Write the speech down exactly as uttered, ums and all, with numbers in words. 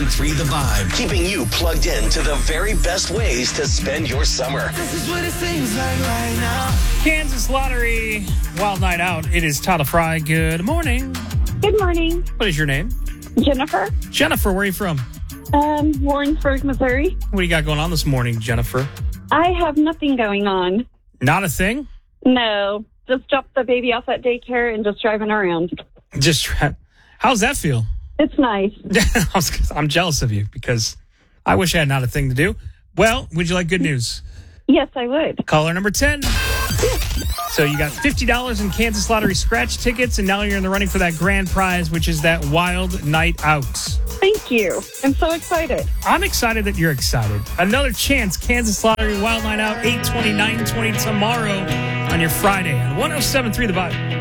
seven three The Vibe, keeping you plugged in to the very best ways to spend your summer. This is what it seems like right now. Kansas Lottery Wild Night Out. It is Tyler Fry. Good morning. Good morning. What is your name? Jennifer. Jennifer, where are you from? Um, Warrensburg, Missouri. What do you got going on this morning, Jennifer? I have nothing going on. Not a thing? No. Just dropped the baby off at daycare and just driving around. Just, how's that feel? It's nice. I'm jealous of you because I wish I had not a thing to do. Well, would you like good news? Yes, I would. Caller number ten. So you got fifty dollars in Kansas Lottery scratch tickets, and now you're in the running for that grand prize, which is that Wild Night Out. Thank you. I'm so excited. I'm excited that you're excited. Another chance, Kansas Lottery Wild Night Out, eight twenty, nine twenty tomorrow on your Friday on one oh seven point three The Vibe.